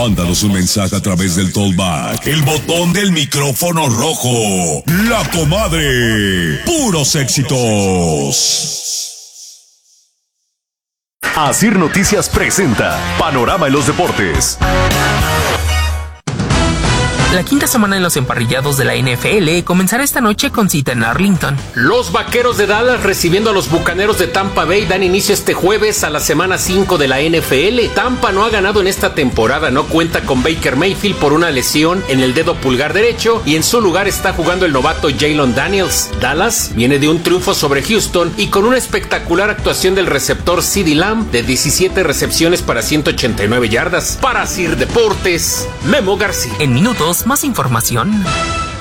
Mándanos un mensaje a través del Tollback, el botón del micrófono rojo. La Comadre. Puros éxitos. Asir Noticias presenta Panorama en los Deportes. La quinta semana en los emparrillados de la NFL comenzará esta noche con cita en Arlington. Los Vaqueros de Dallas recibiendo a los Bucaneros de Tampa Bay dan inicio este jueves a la semana 5 de la NFL. Tampa no ha ganado en esta temporada, no cuenta con Baker Mayfield por una lesión en el dedo pulgar derecho y en su lugar está jugando el novato Jalen Daniels. Dallas viene de un triunfo sobre Houston y con una espectacular actuación del receptor CeeDee Lamb de 17 recepciones para 189 yardas. Para Asir Deportes, Memo García. En minutos, más información.